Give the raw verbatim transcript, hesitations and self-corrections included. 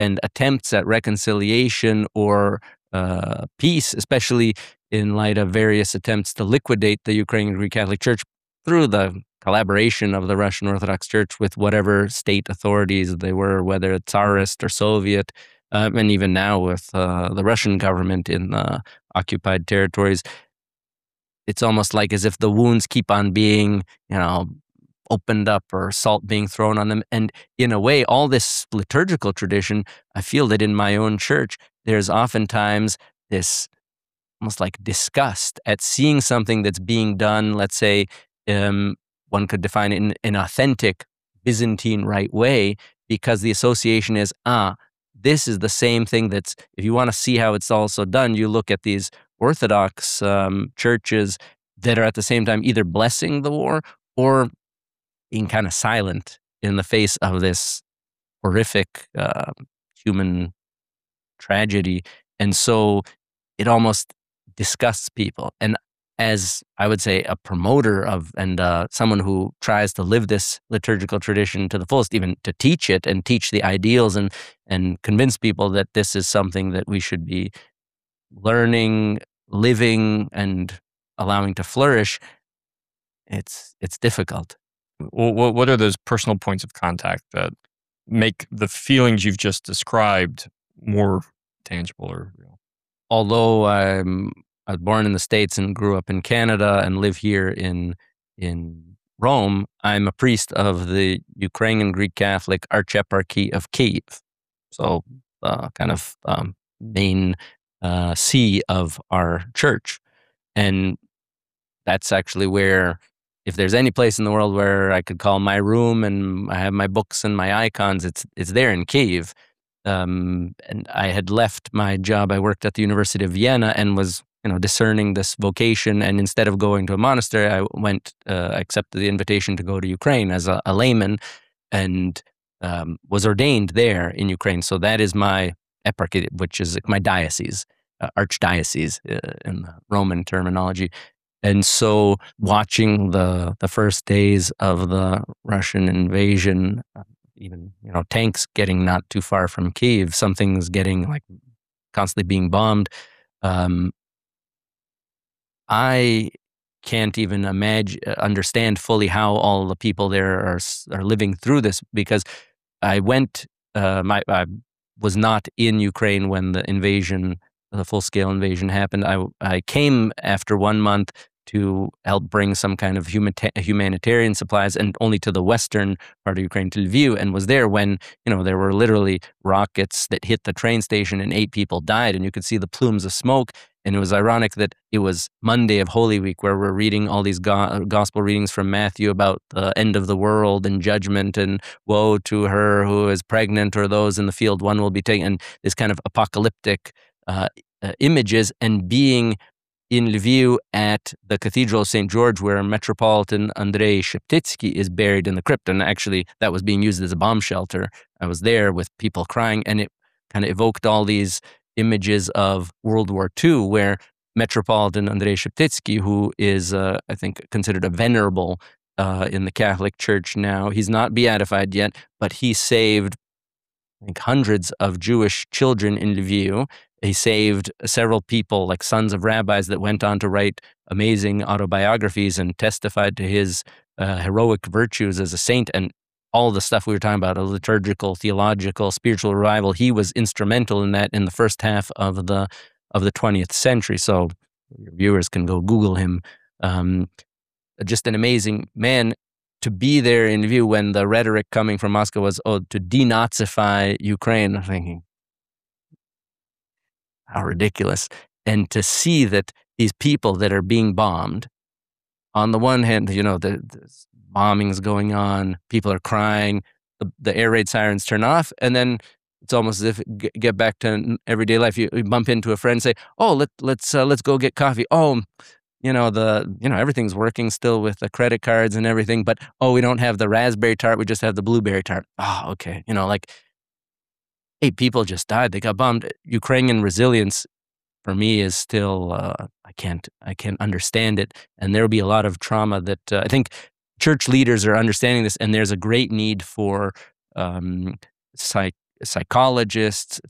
and attempts at reconciliation or uh, peace, especially in light of various attempts to liquidate the Ukrainian Greek Catholic Church through the collaboration of the Russian Orthodox Church with whatever state authorities they were, whether it's Tsarist or Soviet, um, and even now with uh, the Russian government in the occupied territories. It's almost like as if the wounds keep on being, you know, opened up or salt being thrown on them. And in a way, all this liturgical tradition, I feel that in my own church, there's oftentimes this almost like disgust at seeing something that's being done, let's say, um, one could define it in an authentic Byzantine right way, because the association is, ah, this is the same thing that's, if you want to see how it's also done, you look at these Orthodox um, churches that are at the same time either blessing the war or being kind of silent in the face of this horrific uh, human tragedy. And so it almost disgusts people. And as I would say, a promoter of and uh, someone who tries to live this liturgical tradition to the fullest, even to teach it and teach the ideals and and convince people that this is something that we should be learning, living, and allowing to flourish, it's it's difficult. Well, what are those personal points of contact that make the feelings you've just described more tangible or real? Although I'm I was born in the States and grew up in Canada and live here in in Rome, I'm a priest of the Ukrainian Greek Catholic Archeparchy of Kyiv. So uh, kind of um, main uh, see of our church. And that's actually where, if there's any place in the world where I could call my room and I have my books and my icons, it's it's there in Kyiv. Um, and I had left my job. I worked at the University of Vienna and was, you know, discerning this vocation. And instead of going to a monastery, I went, uh, accepted the invitation to go to Ukraine as a, a layman, and um, was ordained there in Ukraine. So that is my eparchy, which is my diocese, uh, archdiocese uh, in the Roman terminology. And so watching the the first days of the Russian invasion, uh, even, you know, tanks getting not too far from Kyiv, something's getting like constantly being bombed. Um, I can't even imagine, understand fully how all the people there are are living through this, because I went, uh, my I was not in Ukraine when the invasion, the full scale invasion happened. I I came after one month to help bring some kind of humata- humanitarian supplies, and only to the western part of Ukraine, to Lviv, and was there when, you know, there were literally rockets that hit the train station and eight people died, and you could see the plumes of smoke. And it was ironic that it was Monday of Holy Week, where we're reading all these go- gospel readings from Matthew about the end of the world and judgment and woe to her who is pregnant, or those in the field, one will be taken, and this kind of apocalyptic uh, uh, images, and being in Lviv at the Cathedral of Saint George, where Metropolitan Andrei Sheptytsky is buried in the crypt. And actually, that was being used as a bomb shelter. I was there with people crying, and it kind of evoked all these images of World War Two, where Metropolitan Andrei Sheptytsky, who is, uh, I think, considered a venerable uh, in the Catholic Church now, he's not beatified yet, but he saved, I think, hundreds of Jewish children in Lviv. He saved several people, like sons of rabbis, that went on to write amazing autobiographies and testified to his uh, heroic virtues as a saint, and all the stuff we were talking about, a liturgical, theological, spiritual revival. He was instrumental in that in the first half of the of the twentieth century. So your viewers can go Google him. Um, just an amazing man. To be there in view when the rhetoric coming from Moscow was, oh, to denazify Ukraine, I'm thinking, how ridiculous. And to see that these people that are being bombed, on the one hand, you know, the, the bombing's going on, people are crying, the, the air raid sirens turn off, and then it's almost as if get, get back to everyday life. You, you bump into a friend and say, oh, let, let's uh, let's go get coffee. Oh, you know, the you know everything's working still with the credit cards and everything, but oh, we don't have the raspberry tart, we just have the blueberry tart. Oh, okay. You know, like, eight people just died. They got bombed. Ukrainian resilience, for me, is still, uh, I can't I can't understand it. And there will be a lot of trauma that uh, I think church leaders are understanding this, and there's a great need for um, psych, psychologists,